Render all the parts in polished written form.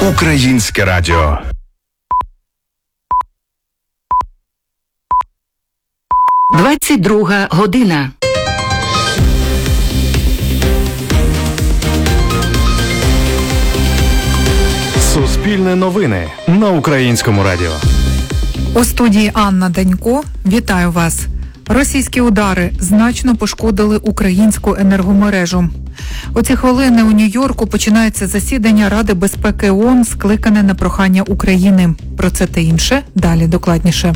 Українське радіо. «22 година». Суспільне новини на Українському радіо. У студії Анна Данько. Вітаю вас. Російські удари значно пошкодили українську енергомережу. У ці хвилини у Нью-Йорку починається засідання Ради безпеки ООН, скликане на прохання України. Про це та інше далі докладніше.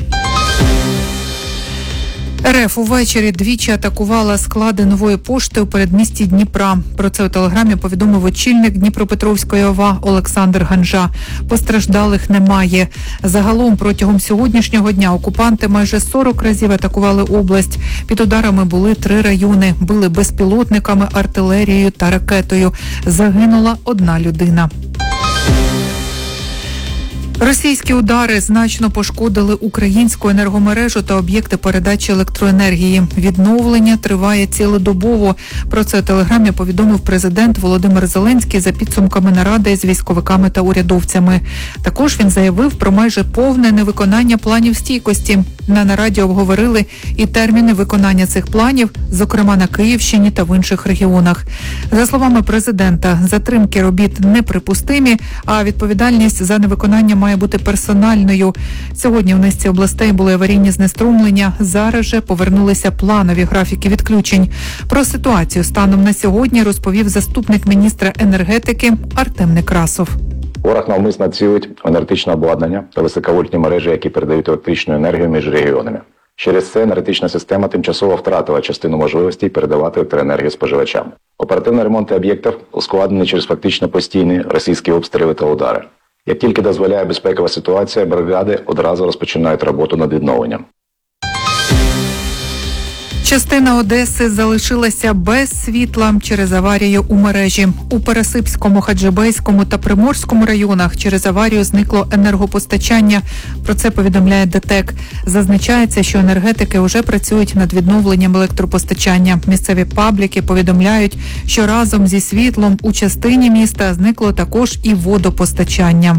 РФ увечері двічі атакувала склади Нової пошти у передмісті Дніпра. Про це у телеграмі повідомив очільник Дніпропетровської ОВА Олександр Ганжа. Постраждалих немає. Загалом протягом сьогоднішнього дня окупанти майже 40 разів атакували область. Під ударами були 3 райони. Били безпілотниками, артилерією та ракетою. Загинула 1 людина. Російські удари значно пошкодили українську енергомережу та об'єкти передачі електроенергії. Відновлення триває цілодобово. Про це у телеграмі повідомив президент Володимир Зеленський за підсумками наради з військовиками та урядовцями. Також він заявив про майже повне невиконання планів стійкості. На нараді обговорили і терміни виконання цих планів, зокрема на Київщині та в інших регіонах. За словами президента, затримки робіт неприпустимі, а відповідальність за невиконання має бути персональною. Сьогодні в низці областей були аварійні знеструмлення, зараз же повернулися планові графіки відключень. Про ситуацію станом на сьогодні розповів заступник міністра енергетики Артем Некрасов. Ворог навмисно цілить енергетичне обладнання та високовольтні мережі, які передають електричну енергію між регіонами. Через це енергетична система тимчасово втратила частину можливостей передавати електроенергію споживачам. Оперативний ремонт об'єктів ускладнений через фактично постійні російські обстріли та удари. Як тільки дозволяє безпекова ситуація, бригади одразу розпочинають роботу над відновленням. Частина Одеси залишилася без світла через аварію у мережі. У Пересипському, Хаджибейському та Приморському районах через аварію зникло енергопостачання. Про це повідомляє ДТЕК. Зазначається, що енергетики вже працюють над відновленням електропостачання. Місцеві пабліки повідомляють, що разом зі світлом у частині міста зникло також і водопостачання.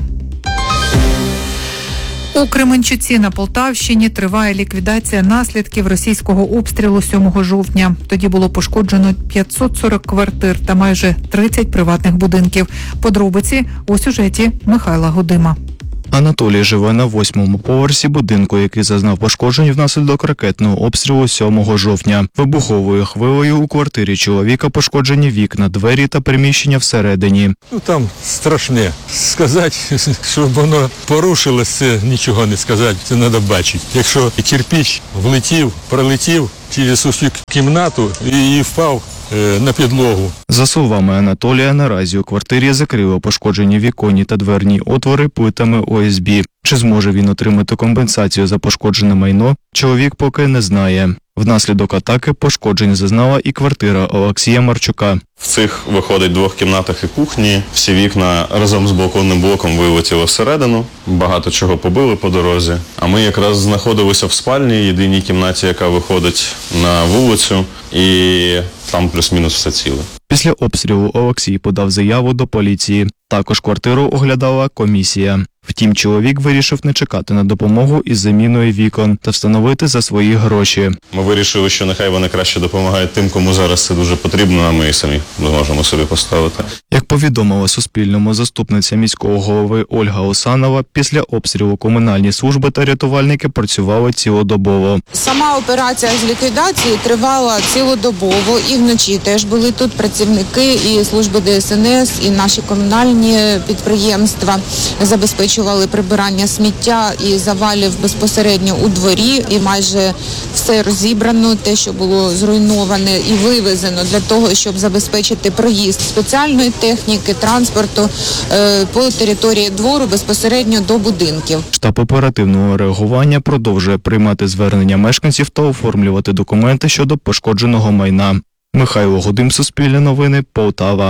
У Кременчуці на Полтавщині триває ліквідація наслідків російського обстрілу 7 жовтня. Тоді було пошкоджено 540 квартир та майже 30 приватних будинків. Подробиці у сюжеті Михайла Гудима. Анатолій живе на 8-му поверсі будинку, який зазнав пошкоджень внаслідок ракетного обстрілу 7 жовтня. Вибуховою хвилею у квартирі чоловіка пошкоджені вікна, двері та приміщення всередині. Там страшне. Сказати, щоб воно порушилось, це нічого не сказати, це треба бачити. Якщо кирпич влетів, пролетів через усю кімнату і впав на підлогу. За словами Анатолія, наразі у квартирі закрили пошкоджені віконні та дверні отвори плитами ОСБ. Чи зможе він отримати компенсацію за пошкоджене майно, чоловік поки не знає. Внаслідок атаки пошкоджень зазнала і квартира Олексія Марчука. В цих, виходить, 2 кімнатах і кухні. Всі вікна разом з балконним блоком вилетіли всередину. Багато чого побили по дорозі. А ми якраз знаходилися в спальні, єдиній кімнаті, яка виходить на вулицю. І там плюс-мінус все ціле. Після обстрілу Олексій подав заяву до поліції. Також квартиру оглядала комісія. Втім, чоловік вирішив не чекати на допомогу із заміною вікон та встановити за свої гроші. Ми вирішили, що нехай вони краще допомагають тим, кому зараз це дуже потрібно, а ми і самі зможемо собі поставити. Як повідомила Суспільному заступниця міського голови Ольга Осанова, після обстрілу комунальні служби та рятувальники працювали цілодобово. Сама операція з ліквідації тривала цілодобово, і вночі теж були тут працівники і служби ДСНС, і наші комунальні підприємства забезпечували прибирання сміття і завалів безпосередньо у дворі, і майже все розібрано, те, що було зруйноване і вивезено для того, щоб забезпечити проїзд спеціальної техніки, транспорту по території двору безпосередньо до будинків. Штаб оперативного реагування продовжує приймати звернення мешканців та оформлювати документи щодо пошкодженого майна. Михайло Гудим, Суспільне новини, Полтава.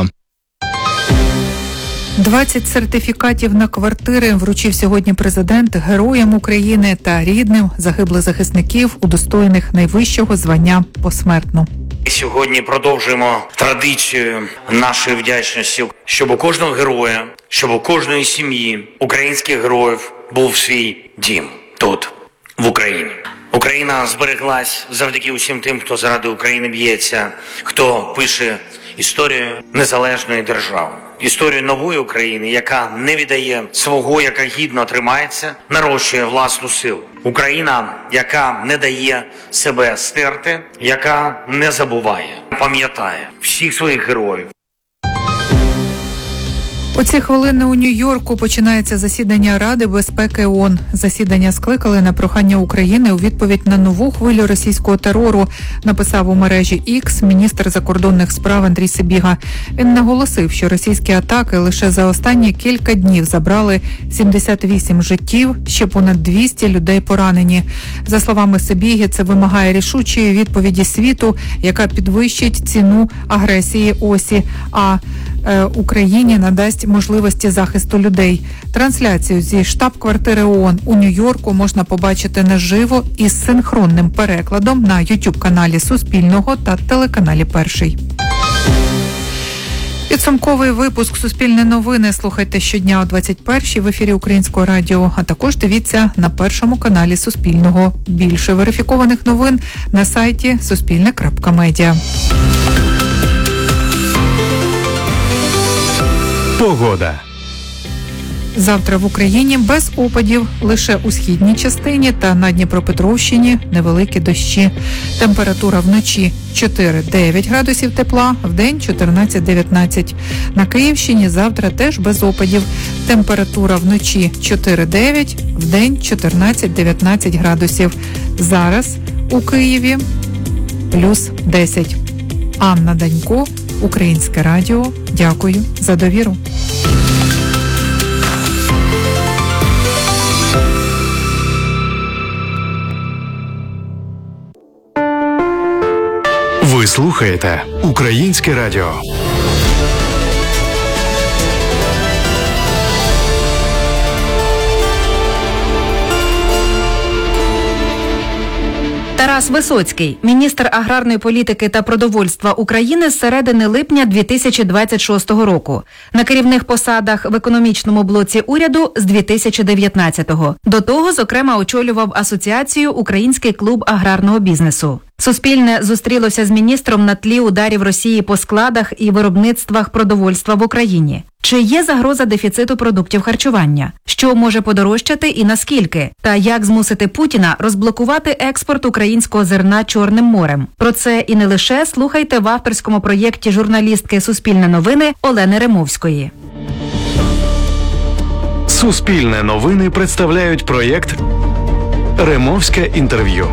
20 сертифікатів на квартири вручив сьогодні президент героям України та рідним загиблих захисників, удостоєних найвищого звання посмертно. Сьогодні продовжуємо традицію нашої вдячності, щоб у кожного героя щоб у кожної сім'ї українських героїв був свій дім тут, в Україні. Україна збереглась завдяки усім тим, хто заради України б'ється, хто пише історію незалежної держави. Історію нової України, яка не віддає свого, яка гідно тримається, нарощує власну силу. Україна, яка не дає себе стерти, яка не забуває, пам'ятає всіх своїх героїв. У ці хвилини у Нью-Йорку починається засідання Ради безпеки ООН. Засідання скликали на прохання України у відповідь на нову хвилю російського терору, написав у мережі X міністр закордонних справ Андрій Сибіга. Він наголосив, що російські атаки лише за останні кілька днів забрали 78 життів, ще понад 200 людей поранені. За словами Сибіги, це вимагає рішучої відповіді світу, яка підвищить ціну агресії ОСІ, а Україні надасть можливості захисту людей. Трансляцію зі штаб-квартири ООН у Нью-Йорку можна побачити наживо із синхронним перекладом на YouTube-каналі Суспільного та телеканалі Перший. Підсумковий випуск «Суспільне новини» слухайте щодня о 21-й в ефірі Українського радіо, а також дивіться на Першому каналі Суспільного. Більше верифікованих новин на сайті suspilne.media. Погода. Завтра в Україні без опадів, лише у східній частині та на Дніпропетровщині невеликі дощі. Температура вночі 4-9 градусів тепла, вдень 14-19. На Київщині завтра теж без опадів. Температура вночі 4-9, вдень 14-19 градусів. Зараз у Києві плюс 10. Анна Данько, Українське радіо. Дякую за довіру. Ви слухаєте Українське радіо. Тарас Висоцький, міністр аграрної політики та продовольства України з середини липня 2026 року. На керівних посадах в економічному блоці уряду з 2019-го. До того, зокрема, очолював асоціацію «Український клуб аграрного бізнесу». Суспільне зустрілося з міністром на тлі ударів Росії по складах і виробництвах продовольства в Україні. Чи є загроза дефіциту продуктів харчування? Що може подорожчати і наскільки? Та як змусити Путіна розблокувати експорт українського зерна Чорним морем? Про це і не лише слухайте в авторському проєкті журналістки «Суспільне новини» Олени Римовської. Суспільне новини представляють проєкт «Римовське інтерв'ю».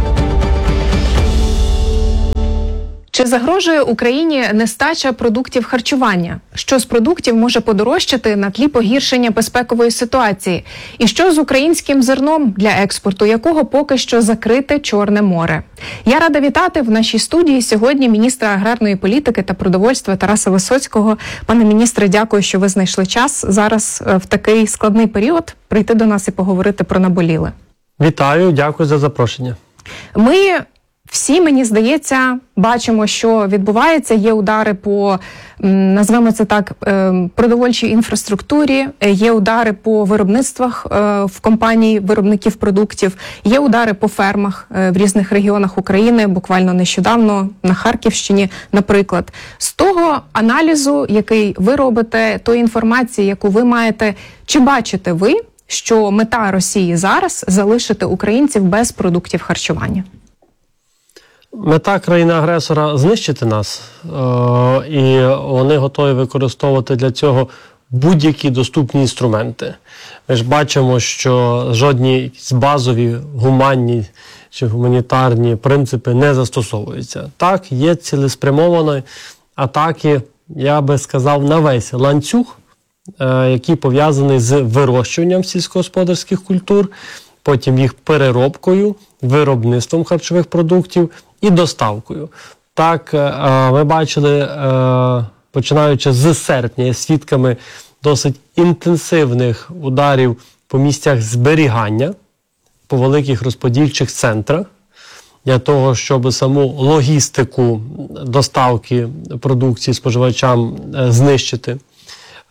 Чи загрожує Україні нестача продуктів харчування? Що з продуктів може подорожчати на тлі погіршення безпекової ситуації? І що з українським зерном, для експорту якого поки що закрите Чорне море? Я рада вітати в нашій студії сьогодні міністра аграрної політики та продовольства Тараса Висоцького. Пане міністре, дякую, що ви знайшли час зараз в такий складний період прийти до нас і поговорити про наболіле. Вітаю, дякую за запрошення. Ми всі, мені здається, бачимо, що відбувається. Є удари по, назвемо це так, продовольчій інфраструктурі, є удари по виробництвах в компанії виробників продуктів, є удари по фермах в різних регіонах України, буквально нещодавно на Харківщині, наприклад. З того аналізу, який ви робите, тої інформації, яку ви маєте, чи бачите ви, що мета Росії зараз – залишити українців без продуктів харчування? Мета країни-агресора – знищити нас, і вони готові використовувати для цього будь-які доступні інструменти. Ми ж бачимо, що жодні базові гуманні чи гуманітарні принципи не застосовуються. Так, є цілеспрямовані атаки, я би сказав, на весь ланцюг, який пов'язаний з вирощуванням сільськогосподарських культур, потім їх переробкою, виробництвом харчових продуктів і доставкою. Так, ми бачили, починаючи з серпня, є свідками досить інтенсивних ударів по місцях зберігання, по великих розподільчих центрах, для того, щоб саму логістику доставки продукції споживачам знищити.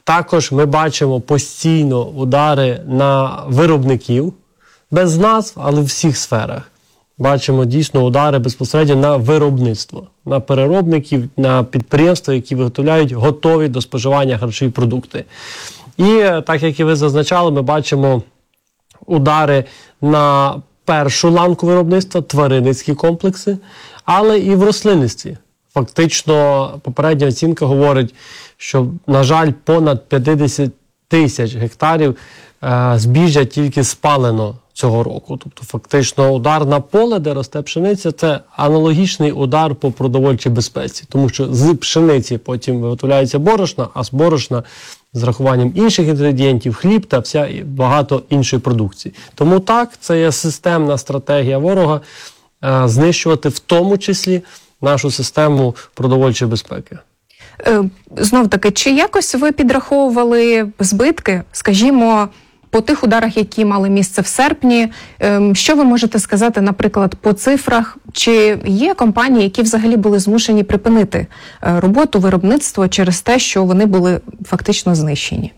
Також ми бачимо постійно удари на виробників, без назв, але в всіх сферах. Бачимо дійсно удари безпосередньо на виробництво, на переробників, на підприємства, які виготовляють готові до споживання харчові продукти. І так, як і ви зазначали, ми бачимо удари на першу ланку виробництва, тваринницькі комплекси, але і в рослинництві. Фактично, попередня оцінка говорить, що, на жаль, понад 50 тисяч гектарів збіжжя тільки спалено цього року. Тобто, фактично, удар на поле, де росте пшениця, це аналогічний удар по продовольчій безпеці. Тому що з пшениці потім виготовляється борошна, а з борошна з рахуванням інших інгредієнтів, хліб та багато іншої продукції. Тому так, це є системна стратегія ворога знищувати в тому числі нашу систему продовольчої безпеки. Знов-таки, чи якось ви підраховували збитки, скажімо, по тих ударах, які мали місце в серпні? Що ви можете сказати, наприклад, по цифрах? Чи є компанії, які взагалі були змушені припинити роботу, виробництво через те, що вони були фактично знищені?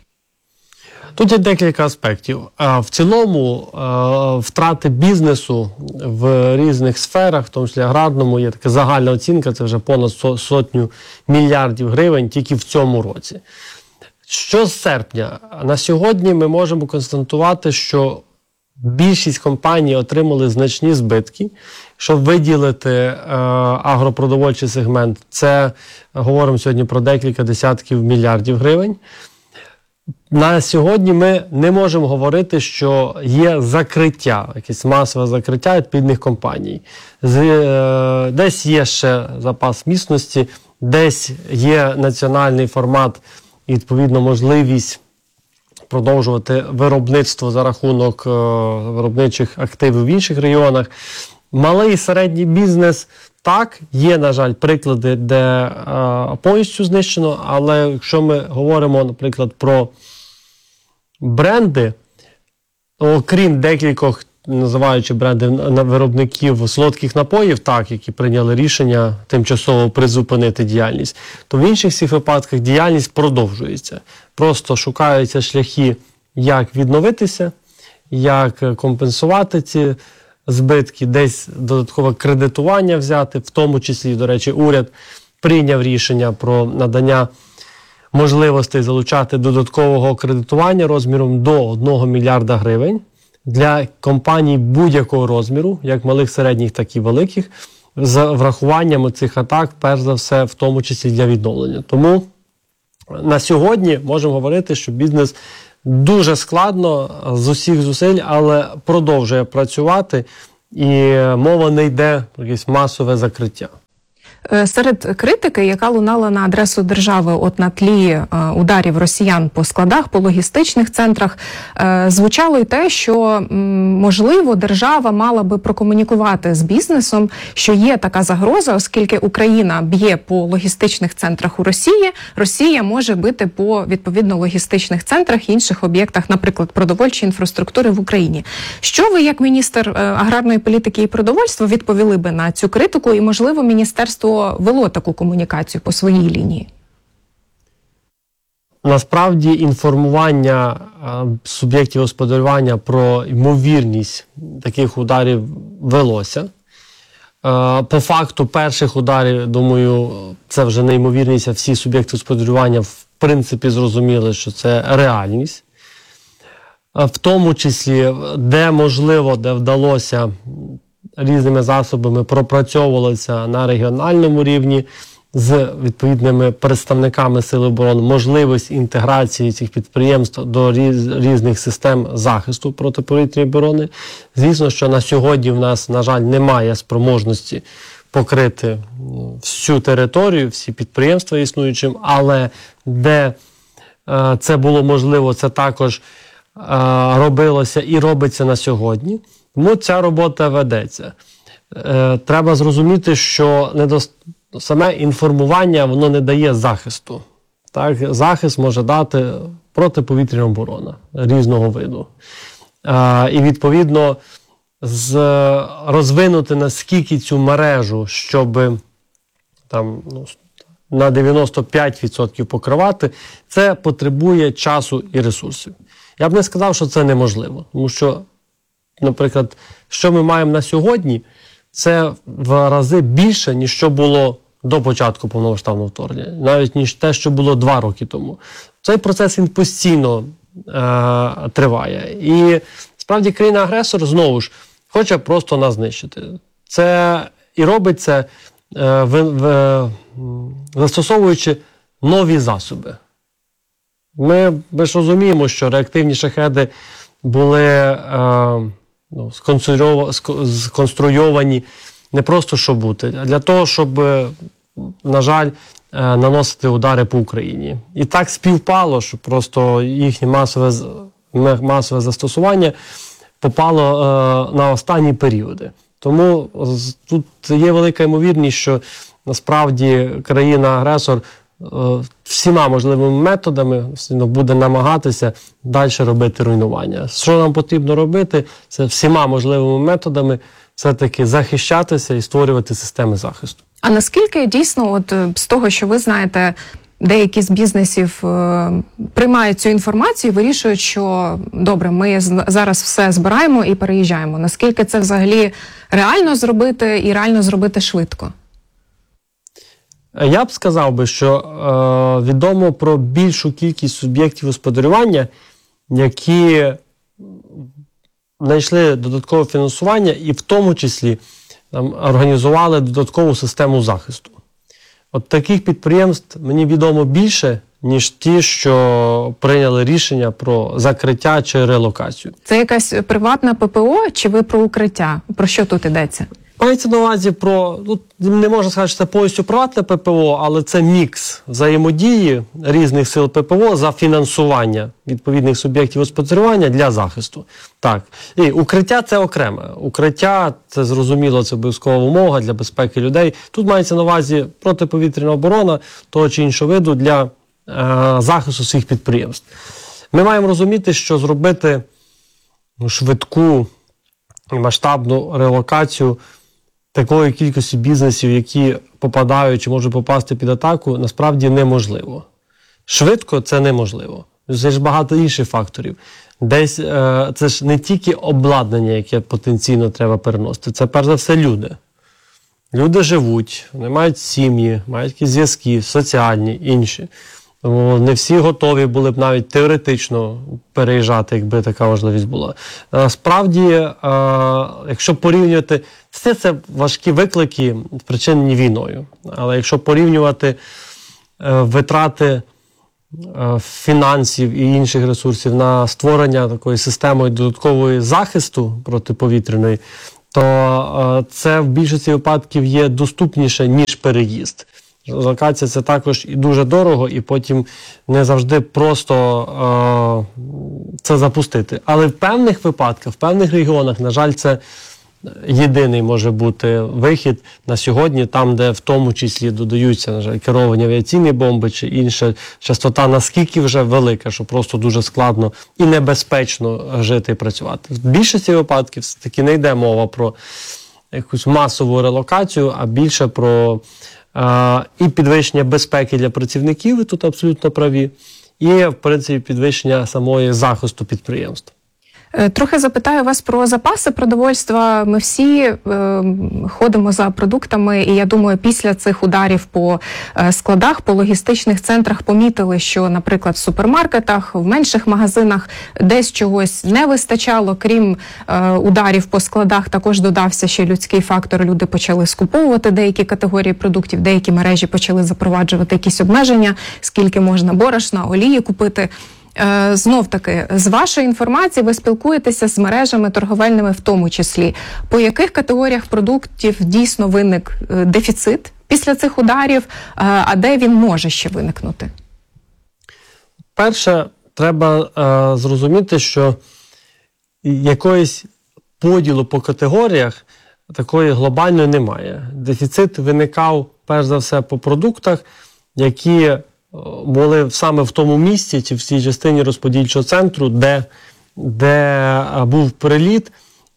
Тут є декілька аспектів. В цілому втрати бізнесу в різних сферах, в тому числі аграрному, є така загальна оцінка, це вже понад 100 мільярдів гривень тільки в цьому році. Що з серпня? На сьогодні ми можемо констатувати, що більшість компаній отримали значні збитки. Щоб виділити агропродовольчий сегмент, це говоримо сьогодні про декілька десятків мільярдів гривень. На сьогодні ми не можемо говорити, що є закриття, якесь масове закриття відповідних компаній. Десь є ще запас міцності, десь є національний формат і, відповідно, можливість продовжувати виробництво за рахунок виробничих активів в інших регіонах. Малий і середній бізнес, так, є, на жаль, приклади, де повністю знищено, але якщо ми говоримо, наприклад, про бренди, окрім декількох, називаючи бренди виробників солодких напоїв, так, які прийняли рішення тимчасово призупинити діяльність, то в інших всіх випадках діяльність продовжується. Просто шукаються шляхи, як відновитися, як компенсувати ці збитки, десь додаткове кредитування взяти, в тому числі, до речі, уряд прийняв рішення про надання можливостей залучати додаткового кредитування розміром до 1 мільярда гривень для компаній будь-якого розміру, як малих, середніх, так і великих, з врахуванням цих атак, перш за все, в тому числі для відновлення. Тому на сьогодні можемо говорити, що бізнес дуже складно з усіх зусиль, але продовжує працювати, і мова не йде про якесь масове закриття. Серед критики, яка лунала на адресу держави от на тлі ударів росіян по складах, по логістичних центрах, звучало й те, що, можливо, держава мала би прокомунікувати з бізнесом, що є така загроза, оскільки Україна б'є по логістичних центрах у Росії, Росія може бити по, відповідно, логістичних центрах і інших об'єктах, наприклад, продовольчої інфраструктури в Україні. Що ви, як міністр аграрної політики і продовольства, відповіли би на цю критику, і, можливо, міністерство вело таку комунікацію по своїй лінії? Насправді інформування суб'єктів господарювання про ймовірність таких ударів велося. По факту перших ударів, думаю, це вже не ймовірність, а всі суб'єкти господарювання в принципі зрозуміли, що це реальність. В тому числі, де можливо, де вдалося, різними засобами пропрацьовувалося на регіональному рівні з відповідними представниками Сили оборони можливість інтеграції цих підприємств до різних систем захисту протиповітряної оборони. Звісно, що на сьогодні в нас, на жаль, немає спроможності покрити всю територію, всі підприємства існуючим, але де це було можливо, це також робилося і робиться на сьогодні. Тому ця робота ведеться. Треба зрозуміти, що саме інформування воно не дає захисту. Так? Захист може дати протиповітряна оборона різного виду. І відповідно розвинути наскільки цю мережу, щоб там, на 95% покривати, це потребує часу і ресурсів. Я б не сказав, що це неможливо, тому що, наприклад, що ми маємо на сьогодні, це в рази більше, ніж що було до початку повномасштабного вторгнення, навіть ніж те, що було 2 роки тому. Цей процес, він постійно триває. І справді країна-агресор, знову ж, хоче просто нас знищити. Це і робить це, застосовуючи нові засоби. Ми ж розуміємо, що реактивні шахеди були сконструйовані не просто щоб бути, а для того, щоб, на жаль, наносити удари по Україні. І так співпало, що просто їхнє масове застосування попало на останні періоди. Тому тут є велика ймовірність, що насправді країна-агресор всіма можливими методами буде намагатися далі робити руйнування. Що нам потрібно робити? Це всіма можливими методами все-таки захищатися і створювати системи захисту. А наскільки дійсно, от з того, що ви знаєте, деякі з бізнесів приймають цю інформацію і вирішують, що добре, ми зараз все збираємо і переїжджаємо. Наскільки це взагалі реально зробити і реально зробити швидко? Я б сказав би, що відомо про більшу кількість суб'єктів господарювання, які знайшли додаткове фінансування і в тому числі організували додаткову систему захисту. От таких підприємств мені відомо більше, ніж ті, що прийняли рішення про закриття чи релокацію. Це якась приватна ППО чи ви про укриття? Про що тут йдеться? Мається на увазі про, не можна сказати, що це повністю приватне ППО, але це мікс взаємодії різних сил ППО за фінансування відповідних суб'єктів господарювання для захисту. Так. І укриття – це окреме. Укриття – це зрозуміло, це обов'язкова вимога для безпеки людей. Тут мається на увазі протиповітряна оборона того чи іншого виду для захисту всіх підприємств. Ми маємо розуміти, що зробити швидку і масштабну релокацію такої кількості бізнесів, які попадають чи можуть попасти під атаку, насправді неможливо. Швидко це неможливо. Це ж багато інших факторів. Десь це ж не тільки обладнання, яке потенційно треба переносити, це перш за все люди. Люди живуть, вони мають сім'ї, мають якісь зв'язки, соціальні, інші. Тому не всі готові були б навіть теоретично переїжджати, якби така можливість була. Насправді, якщо порівнювати, все це важкі виклики, спричинені війною. Але якщо порівнювати витрати фінансів і інших ресурсів на створення такої системи додаткової захисту протиповітряної, то це в більшості випадків є доступніше, ніж переїзд. Релокація – це також і дуже дорого, і потім не завжди просто це запустити. Але в певних випадках, в певних регіонах, на жаль, це єдиний може бути вихід на сьогодні, там, де в тому числі додаються, на жаль, керовані авіаційні бомби чи інша частота наскільки вже велика, що просто дуже складно і небезпечно жити і працювати. В більшості випадків все-таки не йде мова про якусь масову релокацію, а більше про і підвищення безпеки для працівників, ви тут абсолютно праві, і, в принципі, підвищення самої захисту підприємств. Трохи запитаю вас про запаси продовольства. Ми всі ходимо за продуктами, і я думаю, після цих ударів по складах, по логістичних центрах помітили, що, наприклад, в супермаркетах, в менших магазинах десь чогось не вистачало. Крім ударів по складах, також додався ще людський фактор. Люди почали скуповувати деякі категорії продуктів, деякі мережі почали запроваджувати якісь обмеження, скільки можна борошна, олії купити. Знов-таки, з вашої інформації ви спілкуєтеся з мережами торговельними в тому числі. По яких категоріях продуктів дійсно виник дефіцит після цих ударів, а де він може ще виникнути? Перше, треба зрозуміти, що якоїсь поділу по категоріях такої глобальної немає. Дефіцит виникав, перш за все, по продуктах, які були саме в тому місці чи в цій частині розподільчого центру, де був приліт.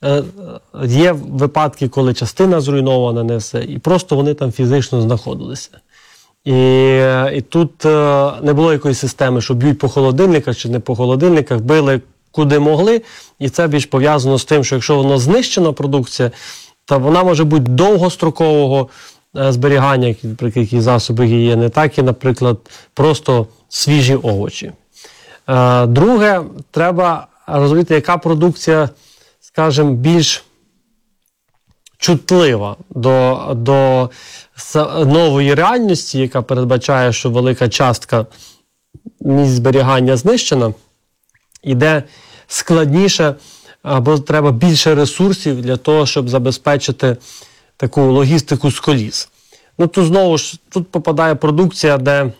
Є випадки, коли частина зруйнована, не все, і просто вони там фізично знаходилися. І тут не було якоїсь системи, що б'ють по холодильниках чи не по холодильниках, били куди могли. І це більш пов'язано з тим, що якщо воно знищена продукція, то вона може бути довгострокового зберігання, які засоби гігієни, так і, наприклад, просто свіжі овочі. Друге, треба розуміти, яка продукція, скажімо, більш чутлива до нової реальності, яка передбачає, що велика частка місць зберігання знищена, і де складніше або треба більше ресурсів для того, щоб забезпечити таку логістику з коліс. Ну, тут знову ж, тут попадає продукція, де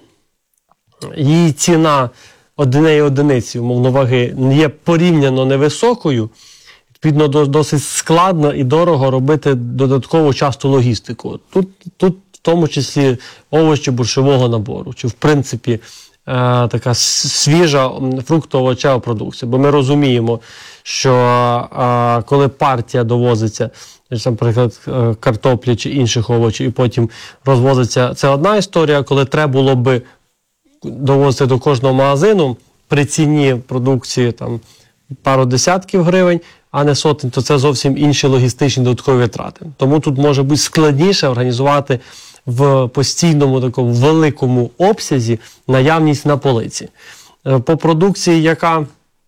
її ціна однієї одиниці, умовно, ваги є порівняно невисокою, відповідно, досить складно і дорого робити додаткову часту логістику. Тут в тому числі овочі борщового набору, чи в принципі така свіжа фруктово-овочева продукція. Бо ми розуміємо, що коли партія довозиться, наприклад, картоплі чи інших овочів, і потім розвозиться, це одна історія, коли треба було би довозити до кожного магазину при ціні продукції там пару десятків гривень, а не сотень, то це зовсім інші логістичні додаткові витрати. Тому тут може бути складніше організувати в постійному такому великому обсязі наявність на полиці. По продукції, яка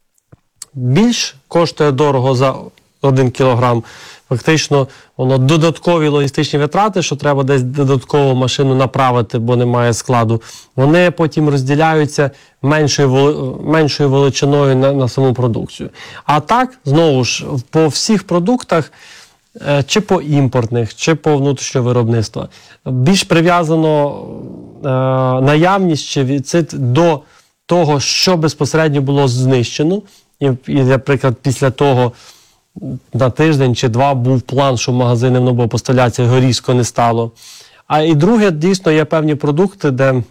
більш коштує дорого за 1 кілограм, фактично воно додаткові логістичні витрати, що треба десь додатково машину направити, бо немає складу, вони потім розділяються меншою величиною на саму продукцію. А так, знову ж, по всіх продуктах, чи по імпортних, чи по внутрішнього виробництва, більш прив'язано наявність чи відсит до того, що безпосередньо було знищено. І, наприклад, після того на тиждень чи два був план, що в магазини воно було поставлятися, його різко не стало. А і друге, дійсно, є певні продукти,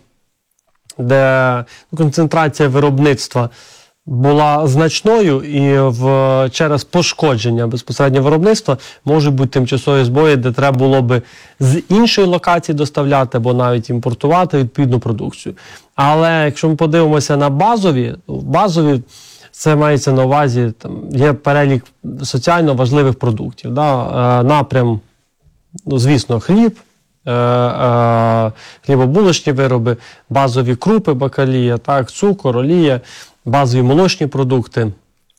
де концентрація виробництва була значною, і через пошкодження безпосередньо виробництва можуть бути тимчасові збої, де треба було би з іншої локації доставляти або навіть імпортувати відповідну продукцію. Але якщо ми подивимося на базові, це мається на увазі, там є перелік соціально важливих продуктів. Напрям, звісно, хліб, хлібобулочні вироби, базові крупи, бакалія, цукор, олія, базові молочні продукти,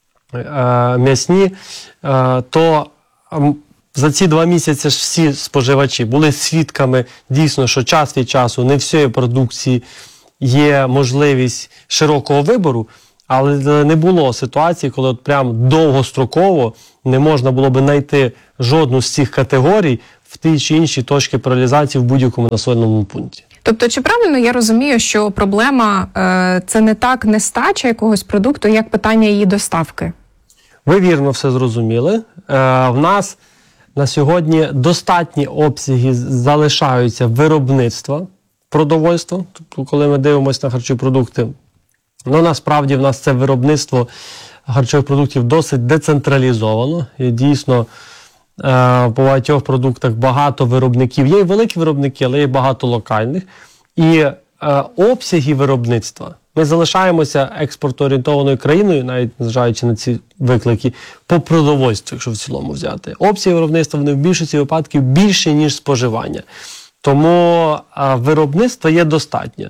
м'ясні, то за ці 2 місяці ж всі споживачі були свідками дійсно, що час від часу не всієї продукції є можливість широкого вибору, але не було ситуації, коли от прям довгостроково не можна було би знайти жодну з цих категорій в тій чи іншій точці реалізації в будь-якому населеному пункті. Тобто, чи правильно я розумію, що проблема це не так нестача якогось продукту, як питання її доставки? Ви вірно все зрозуміли. В нас на сьогодні достатні обсяги залишаються виробництва продовольства, тобто, коли ми дивимося на харчові продукти. Насправді в нас це виробництво харчових продуктів досить децентралізовано. І дійсно по багатьох продуктах багато виробників. Є і великі виробники, але є багато локальних. І обсяги виробництва. Ми залишаємося експортоорієнтованою країною, навіть незважаючи на ці виклики, по продовольству, якщо в цілому взяти. Обсяги виробництва, вони в більшості випадків більше, ніж споживання. Тому виробництво є достатньо.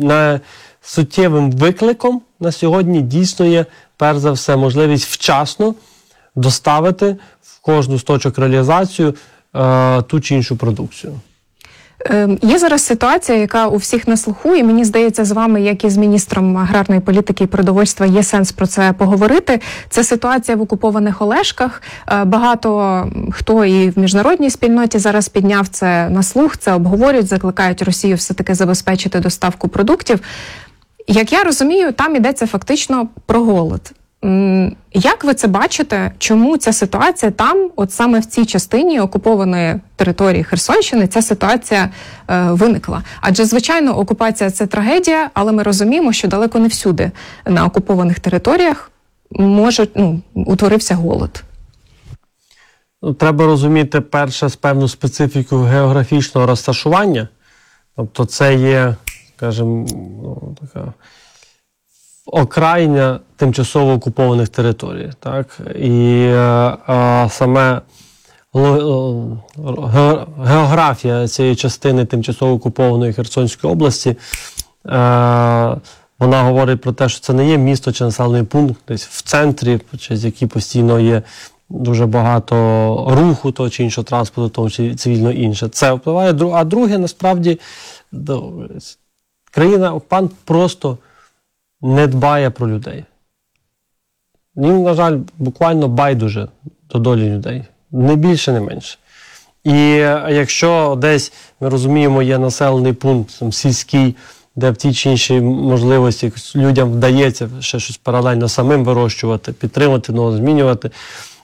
Суттєвим викликом на сьогодні дійсно є, перш за все, можливість вчасно доставити в кожну з точок реалізацію ту чи іншу продукцію. Є зараз ситуація, яка у всіх на слуху, і мені здається, з вами, як і з міністром аграрної політики і продовольства, є сенс про це поговорити. Це ситуація в окупованих Олешках. Багато хто і в міжнародній спільноті зараз підняв це на слух, це обговорюють, закликають Росію все-таки забезпечити доставку продуктів. Як я розумію, там йдеться фактично про голод. Як ви це бачите? Чому ця ситуація там, от саме в цій частині окупованої території Херсонщини, ця ситуація виникла? Адже, звичайно, окупація – це трагедія, але ми розуміємо, що далеко не всюди на окупованих територіях утворився голод. Треба розуміти, перше, певну специфіку географічного розташування Тобто це є, скажімо, така окраїна тимчасово окупованих територій. Так? І саме географія цієї частини тимчасово окупованої Херсонської області, вона говорить про те, що це не є місто чи населений пункт десь в центрі, через який постійно є дуже багато руху того чи іншого транспорту, того чи цивільно інше. Це впливає. А друге, насправді, країна-окупант просто не дбає про людей. Їм, на жаль, буквально байдуже до долі людей. Не більше, не менше. І якщо десь, ми розуміємо, є населений пункт там, сільський, де в тій чи іншій можливості людям вдається ще щось паралельно самим вирощувати, підтримати, змінювати,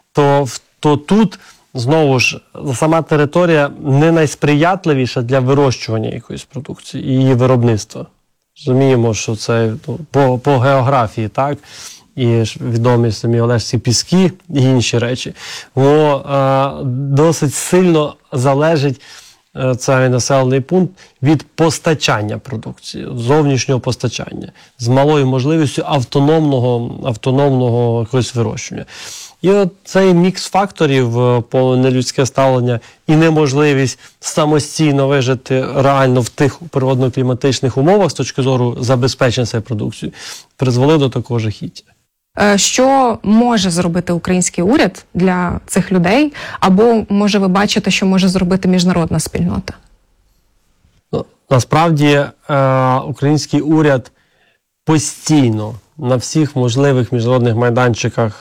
то тут, знову ж, сама територія не найсприятливіша для вирощування якоїсь продукції і її виробництва. Розуміємо, що це по географії, так? І відомі самі Олешські піски і інші речі. Воно досить сильно залежить цей населений пункт від постачання продукції, зовнішнього постачання, з малою можливістю автономного якогось вирощування. І от цей мікс факторів, нелюдське ставлення і неможливість самостійно вижити реально в тих природно-кліматичних умовах з точки зору забезпечення цієї продукції, призвели до такого жахіття. Що може зробити український уряд для цих людей? Або, може, ви бачите, що може зробити міжнародна спільнота? Насправді, український уряд постійно на всіх можливих міжнародних майданчиках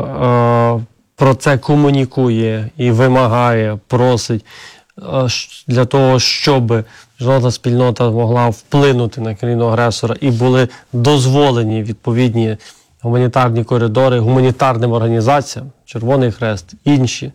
про це комунікує і вимагає, просить для того, щоб міжнародна спільнота могла вплинути на країну-агресора і були дозволені відповідні гуманітарні коридори гуманітарним організаціям, Червоний Хрест, інші.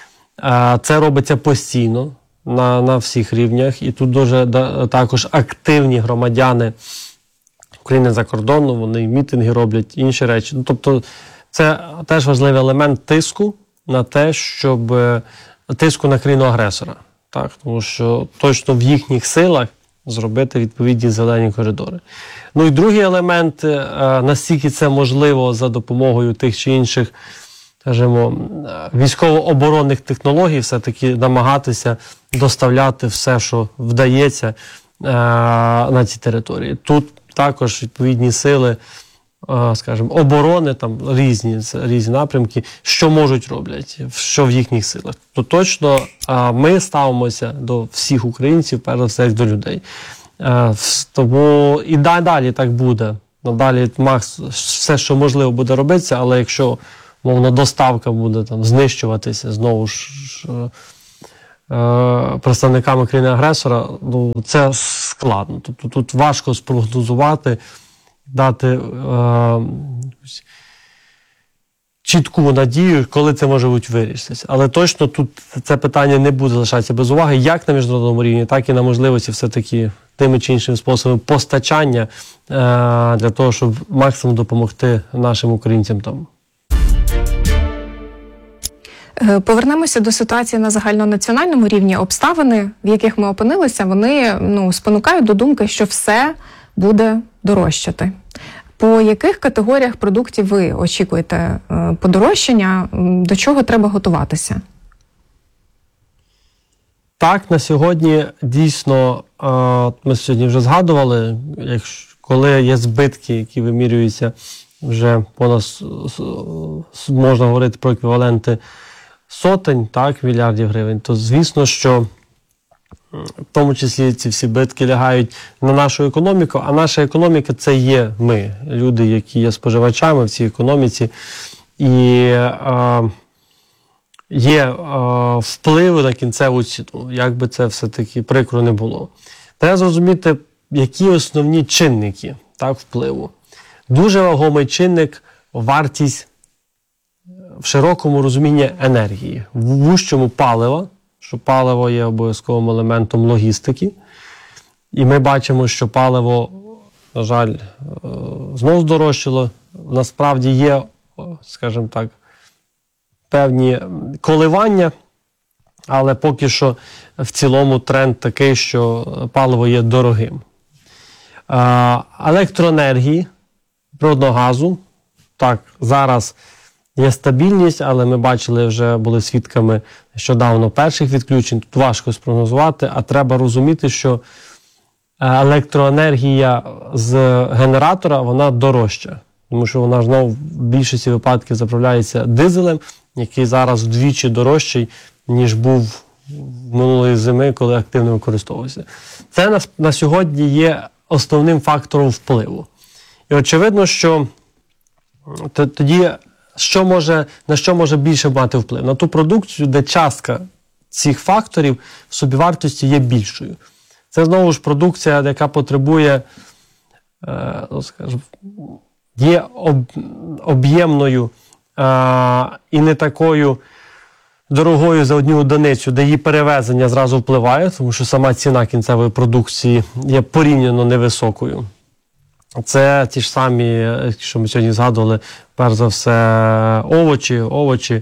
Це робиться постійно на всіх рівнях. І тут дуже також активні громадяни України за кордоном, вони мітинги роблять, інші речі. Тобто це теж важливий елемент тиску на те, щоб тиску на країну-агресора. Так? Тому що точно в їхніх силах зробити відповідні зелені коридори. Ну і другий елемент, наскільки це можливо за допомогою тих чи інших, скажімо, військово-оборонних технологій, все-таки намагатися доставляти все, що вдається на ці території. Тут також відповідні сили, скажімо, оборони, там різні напрямки, що можуть роблять, що в їхніх силах. То точно ми ставимося до всіх українців, перш за все, як до людей. Тому і далі так буде. Надалі все, що можливо, буде робитися, але якщо, мовно, доставка буде там знищуватися знову ж представниками країни-агресора, ну, це складно. Тобто тут важко спрогнозувати, дати чітку надію, коли це може бути вирішитися. Але точно тут це питання не буде залишатися без уваги, як на міжнародному рівні, так і на можливості все-таки тими чи іншими способами постачання для того, щоб максимум допомогти нашим українцям там. Повернемося до ситуації на загальнонаціональному рівні. Обставини, в яких ми опинилися, вони спонукають до думки, що все буде дорожчати. По яких категоріях продуктів ви очікуєте подорожчання? До чого треба готуватися? Так, на сьогодні дійсно, ми сьогодні вже згадували, коли є збитки, які вимірюються вже понад, можна говорити про еквіваленти сотень, так, мільярдів гривень, то звісно, що в тому числі ці всі збитки лягають на нашу економіку, а наша економіка – це є ми, люди, які є споживачами в цій економіці, і є впливи на кінцеву ціну, як би це все-таки прикро не було. Треба зрозуміти, які основні чинники впливу. Дуже вагомий чинник – вартість в широкому розумінні енергії, в вужчому палива, що паливо є обов'язковим елементом логістики. І ми бачимо, що паливо, на жаль, знову здорожчало. Насправді є, скажімо так, певні коливання але поки що в цілому тренд такий, що паливо є дорогим. Електроенергії, природного газу, так, зараз є стабільність, але ми бачили, вже були свідками нещодавно перших відключень, тут важко спрогнозувати, а треба розуміти, що електроенергія з генератора, вона дорожча, тому що вона знову в більшості випадків заправляється дизелем, який зараз вдвічі дорожчий, ніж був минулої зими, коли активно використовувався. Це на сьогодні є основним фактором впливу. І очевидно, що тоді на що може більше мати вплив? На ту продукцію, де частка цих факторів в собівартості є більшою. Це знову ж продукція, яка потребує, є об'ємною і не такою дорогою за одну одиницю, де її перевезення зразу впливає, тому що сама ціна кінцевої продукції є порівняно невисокою. Це ті ж самі, що ми сьогодні згадували, перш за все, овочі,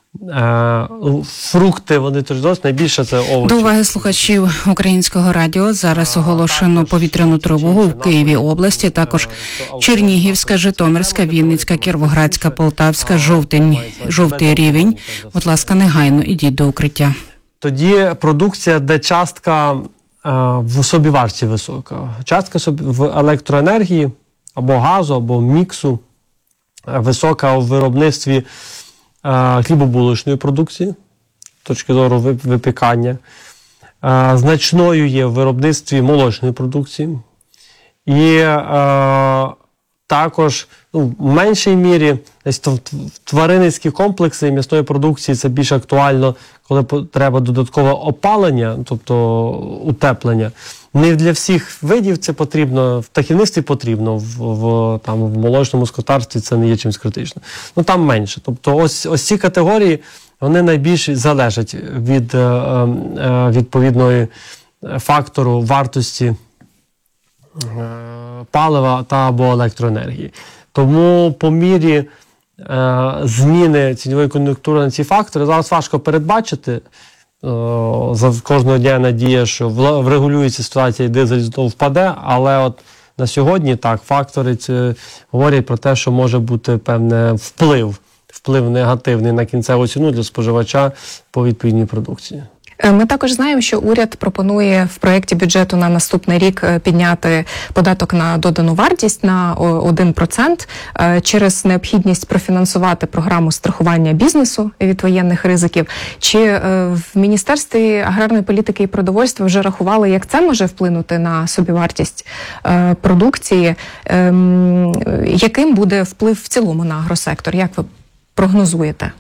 фрукти, вони теж досить, найбільше це овочі. До уваги слухачів Українського радіо зараз оголошено повітряну тривогу в Києві області, також Чернігівська, Житомирська, Вінницька, Кіровоградська, Полтавська, жовтий рівень. Будь ласка, негайно ідіть до укриття. Тоді продукція, де частка в собівартості висока. Частка в електроенергії або газу, або міксу висока у виробництві хлібобулочної продукції, з точки зору випікання. Значною є в виробництві молочної продукції. І також в меншій мірі тваринницькі комплекси м'ясної продукції це більш актуально, коли треба додаткове опалення, тобто утеплення. Не для всіх видів це потрібно, в птахівництві потрібно, в молочному скотарстві це не є чимось критичним. Ну там менше. Тобто ось ці категорії, вони найбільш залежать від відповідної фактору вартості палива та або електроенергії. Тому по мірі зміни цінової кон'юнктури на ці фактори зараз важко передбачити. За кожного дня надія, що врегулюється ситуація і дизель знову впаде, але от на сьогодні так, фактори говорять про те, що може бути певний вплив негативний на кінцеву ціну для споживача по відповідній продукції. Ми також знаємо, що уряд пропонує в проєкті бюджету на наступний рік підняти податок на додану вартість на 1% через необхідність профінансувати програму страхування бізнесу від воєнних ризиків. Чи в Міністерстві аграрної політики і продовольства вже рахували, як це може вплинути на собівартість продукції? Яким буде вплив в цілому на агросектор? Як ви прогнозуєте?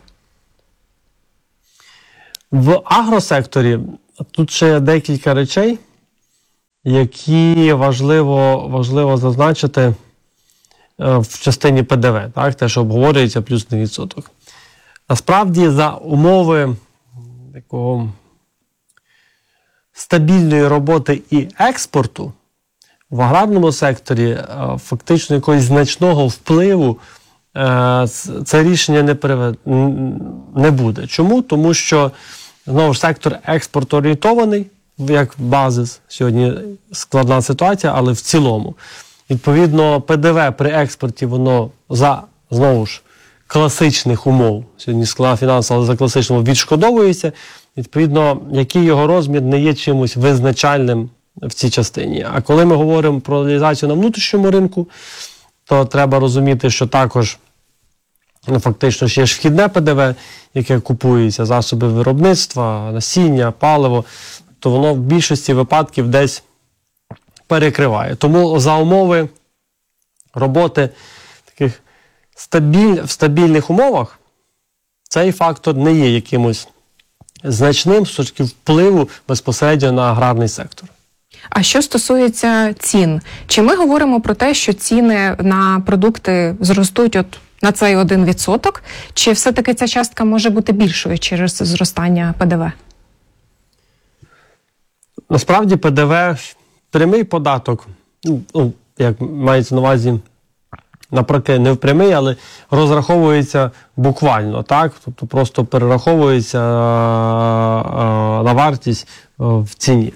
В агросекторі тут ще декілька речей, які важливо зазначити в частині ПДВ, так, те, що обговорюється, плюс 1%. Насправді, за умови такого стабільної роботи і експорту в аграрному секторі фактично якогось значного впливу це рішення не буде. Чому? Тому що, знову ж, сектор експорту орієнтований, як базис, сьогодні складна ситуація, але в цілому. Відповідно, ПДВ при експорті, воно за, знову ж, класичних умов, сьогодні складна фінансова, але за класичним відшкодовується. Відповідно, який його розмір не є чимось визначальним в цій частині. А коли ми говоримо про реалізацію на внутрішньому ринку, то треба розуміти, що також фактично ще ж вхідне ПДВ, яке купується, засоби виробництва, насіння, паливо, то воно в більшості випадків десь перекриває. Тому за умови роботи таких в стабільних умовах цей фактор не є якимось значним з точки впливу безпосередньо на аграрний сектор. А що стосується цін, чи ми говоримо про те, що ціни на продукти зростуть на цей 1%, чи все-таки ця частка може бути більшою через зростання ПДВ? Насправді ПДВ, прямий податок, як мається на увазі наприклад, не в прямий, але розраховується буквально, так? Тобто просто перераховується на вартість в ціні.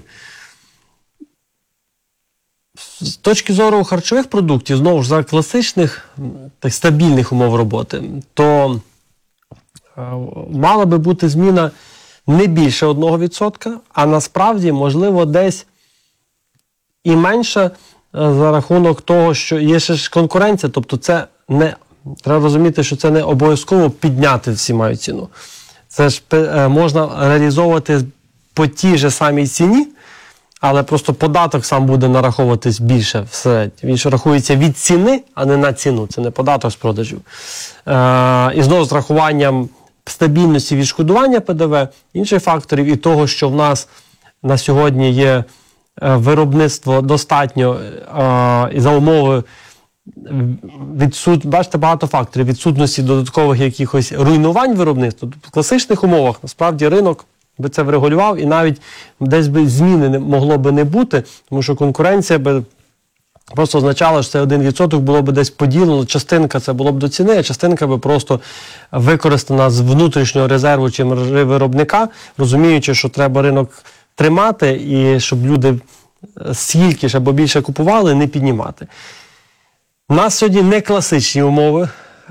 З точки зору харчових продуктів, знову ж за класичних, так, стабільних умов роботи, то мала би бути зміна не більше 1%, а насправді, можливо, десь і менше за рахунок того, що є ще ж конкуренція, тобто це не, треба розуміти, що це не обов'язково підняти всі мають ціну. Це ж можна реалізовувати по тій же самій ціні, але просто податок сам буде нараховуватись більше всередині. Він ж рахується від ціни, а не на ціну. Це не податок з продажів. І знову з рахуванням стабільності відшкодування ПДВ, інших факторів і того, що в нас на сьогодні є виробництво достатньо і за умови бачите, багато факторів відсутності додаткових якихось руйнувань виробництва. В класичних умовах насправді ринок би це врегулював і навіть десь би зміни могло би не бути, тому що конкуренція би просто означала, що це 1% було б десь поділено, частинка це було б до ціни, а частинка би просто використана з внутрішнього резерву чи мережі виробника, розуміючи, що треба ринок тримати і щоб люди скільки ж або більше купували, не піднімати. У нас сьогодні не класичні умови.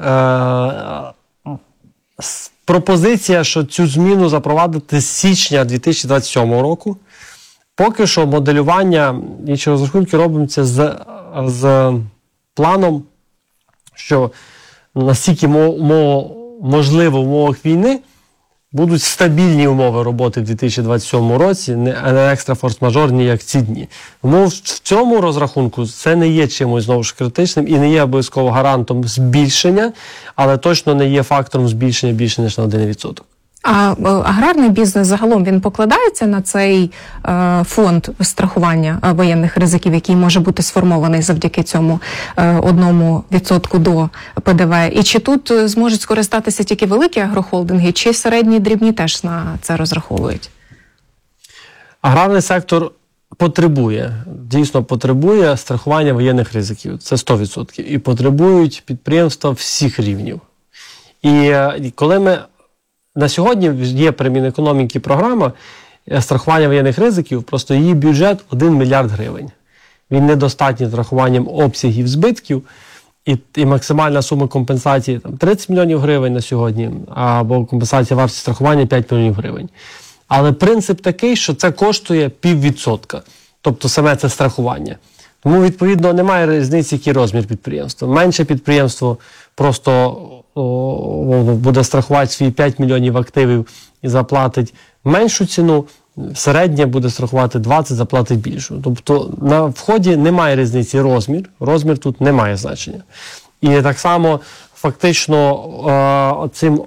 Пропозиція, що цю зміну запровадити з січня 2027 року. Поки що моделювання інші розрахунки робиться з планом, що настільки можливо в умовах війни будуть стабільні умови роботи в 2027 році, не екстра форс-мажорні, як ці дні. Тому в цьому розрахунку це не є чимось знову ж критичним і не є обов'язково гарантом збільшення, але точно не є фактором збільшення більше, ніж на 1%. А аграрний бізнес загалом він покладається на цей фонд страхування воєнних ризиків, який може бути сформований завдяки цьому 1% до ПДВ? І чи тут зможуть скористатися тільки великі агрохолдинги, чи середні і дрібні теж на це розраховують? Аграрний сектор дійсно потребує страхування воєнних ризиків. Це 100%. І потребують підприємства всіх рівнів. І коли ми на сьогодні є при Мінекономіки програма страхування воєнних ризиків, просто її бюджет 1 мільярд гривень. Він недостатній з рахуванням обсягів збитків, і максимальна сума компенсації там, 30 мільйонів гривень на сьогодні, або компенсація вартості страхування 5 мільйонів гривень. Але принцип такий, що це коштує 0,5%, тобто саме це страхування. Тому, відповідно, немає різниці, який розмір підприємства. Менше підприємство просто буде страхувати свої 5 мільйонів активів і заплатить меншу ціну, середнє буде страхувати 20, заплатить більшу. Тобто на вході немає різниці розмір тут не має значення. І так само фактично цим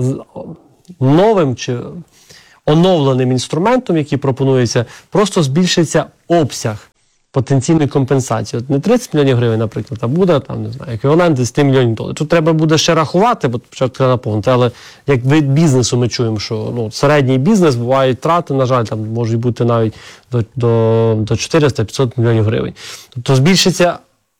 новим чи оновленим інструментом, який пропонується, просто збільшиться обсяг потенційної компенсації. От не 30 мільйонів гривень, наприклад, а буде там, не знаю, еквівалент 10 мільйонів доларів. Тут треба буде ще рахувати, бо спочатку треба наповнити, але як вид бізнесу ми чуємо, що середній бізнес, бувають втрати, на жаль, там можуть бути навіть до 400-500 мільйонів гривень. Тобто збільшиться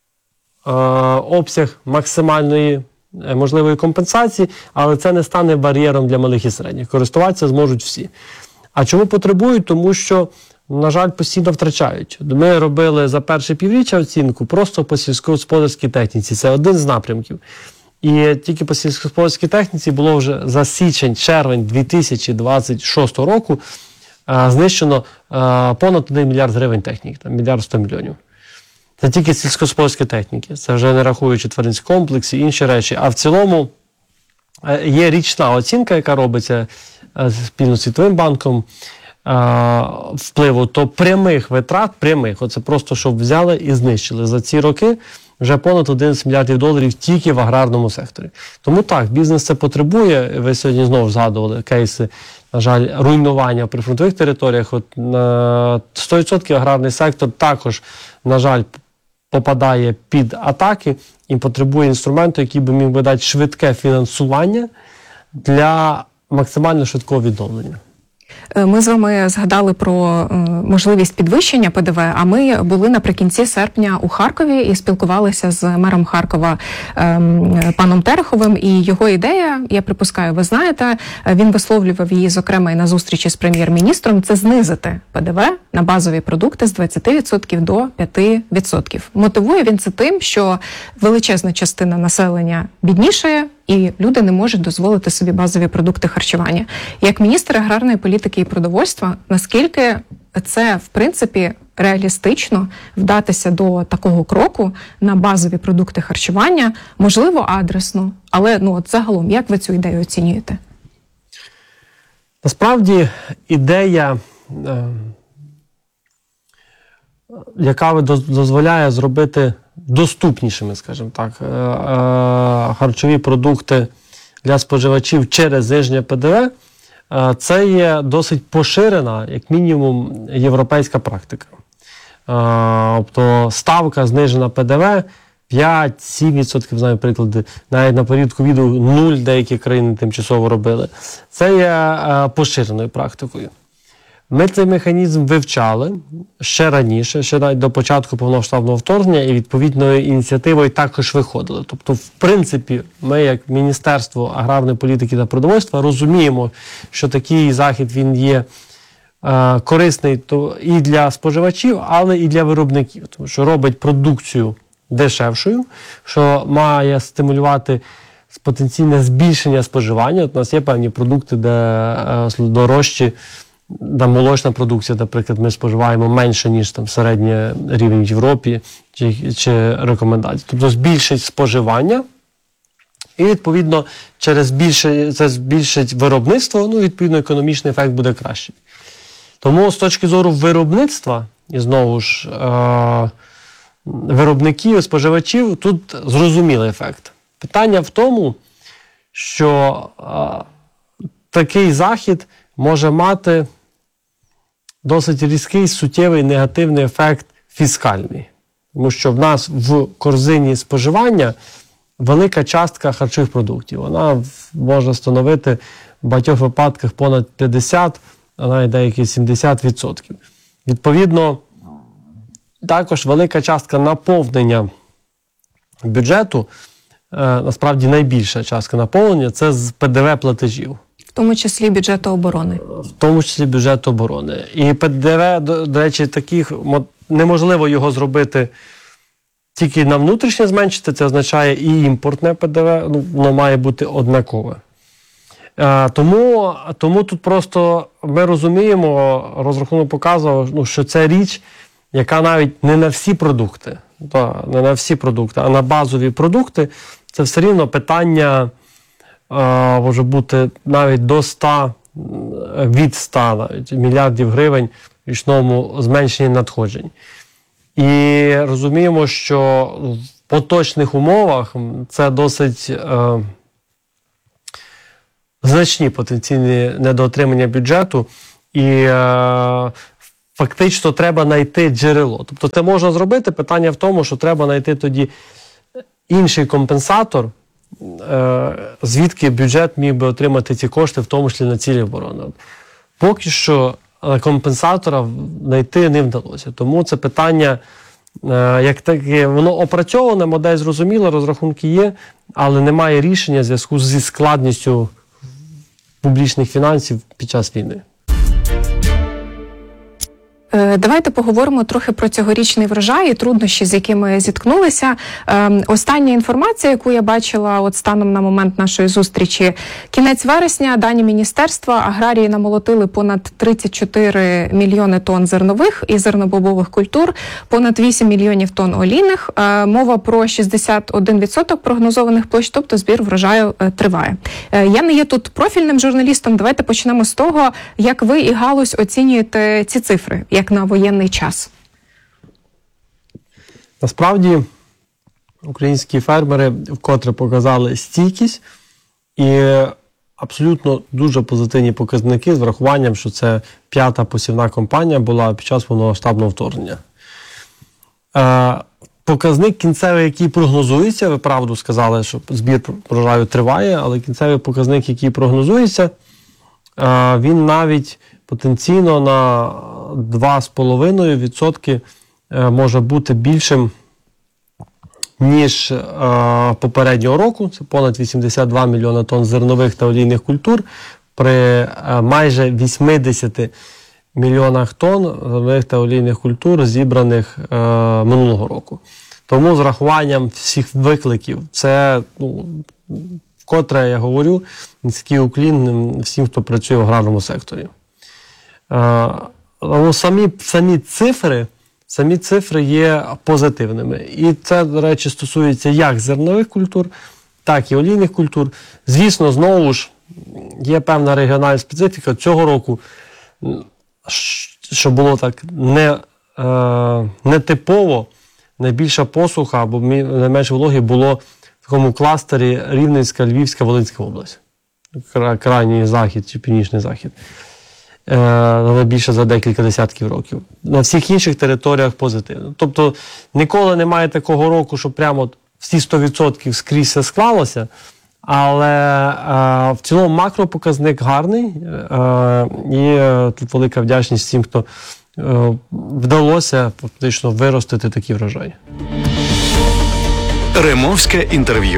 обсяг максимальної можливої компенсації, але це не стане бар'єром для малих і середніх. Користуватися зможуть всі. А чому потребують? Тому що, на жаль, постійно втрачають. Ми робили за перше півріччя оцінку просто по сільськогосподарській техніці. Це один з напрямків. І тільки по сільськогосподарській техніці було вже за січень-червень 2026 року знищено понад 1 мільярд гривень техніки, там 1 мільярд 100 мільйонів. Це тільки сільськогосподарської техніки. Це вже не рахуючи тваринський комплекс і інші речі. А в цілому є річна оцінка, яка робиться спільно з Світовим банком, впливу, то прямих витрат, оце просто, щоб взяли і знищили за ці роки вже понад 11 мільярдів доларів тільки в аграрному секторі. Тому так, бізнес це потребує. Ви сьогодні знову згадували кейси, на жаль, руйнування в прифронтових територіях. От на 100% аграрний сектор також, на жаль, попадає під атаки і потребує інструменту, який би міг би дати швидке фінансування для максимально швидкого відновлення. Ми з вами згадали про можливість підвищення ПДВ, а ми були наприкінці серпня у Харкові і спілкувалися з мером Харкова паном Тереховим, і його ідея, я припускаю, ви знаєте, він висловлював її, зокрема, і на зустрічі з прем'єр-міністром, це знизити ПДВ на базові продукти з 20% до 5%. Мотивує він це тим, що величезна частина населення біднішає, і люди не можуть дозволити собі базові продукти харчування. Як міністр аграрної політики і продовольства, наскільки це, в принципі, реалістично вдатися до такого кроку на базові продукти харчування, можливо, адресно, але от загалом, як ви цю ідею оцінюєте? Насправді, ідея, яка дозволяє зробити доступнішими, скажімо так, харчові продукти для споживачів через зниження ПДВ, це є досить поширена, як мінімум, європейська практика. Тобто ставка знижена ПДВ 5-7%, знаю приклади, навіть на період ковіду 0 деякі країни тимчасово робили. Це є поширеною практикою. Ми цей механізм вивчали ще раніше, ще навіть до початку повномасштабного вторгнення, і відповідною ініціативою також виходили. Тобто, в принципі, ми, як Міністерство аграрної політики та продовольства, розуміємо, що такий захід він є корисний і для споживачів, але і для виробників, тому що робить продукцію дешевшою, що має стимулювати потенційне збільшення споживання. От у нас є певні продукти, де дорожчі, молочна продукція, наприклад, ми споживаємо менше, ніж там середній рівень в Європі чи рекомендації. Тобто збільшить споживання і, відповідно, це збільшить виробництво, відповідно, економічний ефект буде кращий. Тому з точки зору виробництва, і знову ж, виробників і споживачів, тут зрозумілий ефект. Питання в тому, що такий захід може мати досить різкий, суттєвий негативний ефект фіскальний. Тому що в нас в корзині споживання велика частка харчових продуктів. Вона може становити в багатьох випадках понад 50%, а навіть деякі 70%. Відповідно, також велика частка наповнення бюджету, насправді найбільша частка наповнення, це з ПДВ-платежів. В тому числі бюджету оборони. В тому числі бюджету оборони. І ПДВ, до речі, таких неможливо його зробити тільки на внутрішнє зменшити, це означає і імпортне ПДВ, воно має бути однакове. Тому тут просто ми розуміємо, розрахунок показував, що це річ, яка навіть не на всі продукти, а на базові продукти, це все рівно питання може бути навіть до 100, від 100 навіть, мільярдів гривень в річному зменшенні надходжень. І розуміємо, що в поточних умовах це досить значні потенційні недоотримання бюджету, і фактично треба знайти джерело. Тобто це можна зробити, питання в тому, що треба знайти тоді інший компенсатор, звідки бюджет міг би отримати ці кошти, в тому числі на цілі оборони. Поки що компенсатора знайти не вдалося. Тому це питання, як таке, воно опрацьоване, модель зрозуміла, розрахунки є, але немає рішення в зв'язку зі складністю публічних фінансів під час війни. Давайте поговоримо трохи про цьогорічний врожай і труднощі, з якими зіткнулися. Остання інформація, яку я бачила станом на момент нашої зустрічі, кінець вересня, дані міністерства, аграрії намолотили понад 34 мільйони тонн зернових і зернобобових культур, понад 8 мільйонів тонн олійних. Мова про 61% прогнозованих площ, тобто збір врожаю триває. Я не є тут профільним журналістом, давайте почнемо з того, як ви і галузь оцінюєте ці цифри, як на воєнний час. Насправді, українські фермери вкотре показали стійкість і абсолютно дуже позитивні показники з врахуванням, що це 5-та посівна кампанія була під час повномасштабного вторгнення. Показник кінцевий, який прогнозується, ви правду сказали, що збір врожаю триває, але кінцевий показник, який прогнозується, він навіть потенційно на 2,5% може бути більшим, ніж попереднього року. Це понад 82 мільйони тонн зернових та олійних культур при майже 80 мільйонах тонн зернових та олійних культур, зібраних минулого року. Тому з рахуванням всіх викликів, це, вкотре я говорю, низький уклін всім, хто працює в аграрному секторі. Самі цифри є позитивними. І це, до речі, стосується як зернових культур, так і олійних культур. Звісно, знову ж, є певна регіональна специфіка. Цього року, що було так нетипово, найбільша посуха або найменше вологи було в такому кластері Рівненська, Львівська, Волинська область. Крайній захід чи північний захід. Найбільше за декілька десятків років. На всіх інших територіях позитивно. Тобто ніколи немає такого року, що прямо всі 100% скрізь все склалося, але в цілому макропоказник гарний, і тут велика вдячність всім, хто вдалося фактично виростити такі врожаї. Ремовське інтерв'ю.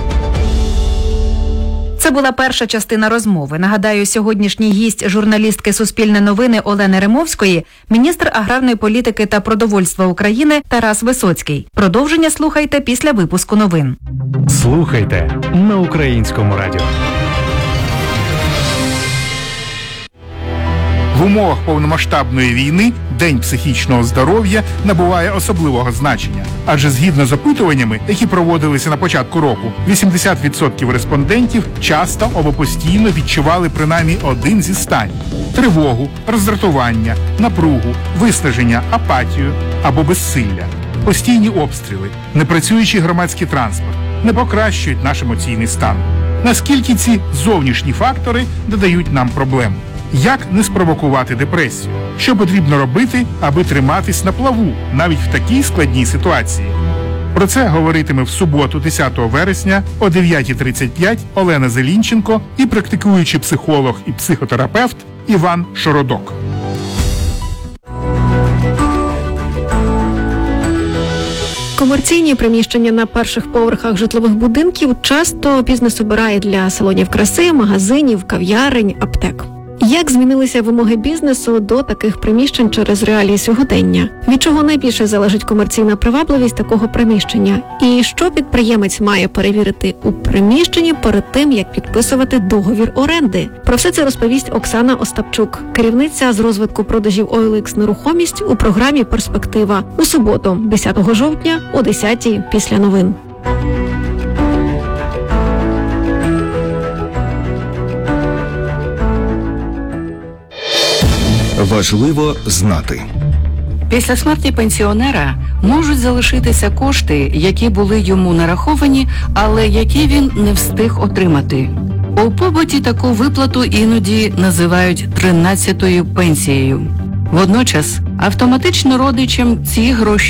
Це була перша частина розмови. Нагадаю, сьогоднішній гість журналістки «Суспільне новини» Олени Римовської, міністр аграрної політики та продовольства України Тарас Висоцький. Продовження слухайте після випуску новин. Слухайте на Українському радіо. В умовах повномасштабної війни День психічного здоров'я набуває особливого значення. Адже згідно з опитуваннями, які проводилися на початку року, 80% респондентів часто або постійно відчували принаймні один зі станів – тривогу, роздратування, напругу, виснаження, апатію або безсилля. Постійні обстріли, непрацюючий громадський транспорт не покращують наш емоційний стан. Наскільки ці зовнішні фактори додають нам проблем? Як не спровокувати депресію? Що потрібно робити, аби триматись на плаву, навіть в такій складній ситуації? Про це говоритиме в суботу, 10 вересня о 9:35 Олена Зелінченко і практикуючий психолог і психотерапевт Іван Шородок. Комерційні приміщення на перших поверхах житлових будинків часто бізнес обирає для салонів краси, магазинів, кав'ярень, аптек. Як змінилися вимоги бізнесу до таких приміщень через реалії сьогодення? Від чого найбільше залежить комерційна привабливість такого приміщення? І що підприємець має перевірити у приміщенні перед тим, як підписувати договір оренди? Про все це розповість Оксана Остапчук, керівниця з розвитку продажів OLX нерухомість у програмі «Перспектива» у суботу, 10 жовтня о 10:00 після новин. Важливо знати. Після смерті пенсіонера можуть залишитися кошти, які були йому нараховані, але які він не встиг отримати. У побуті таку виплату іноді називають 13-ю пенсією. Водночас автоматично родичам ці гроші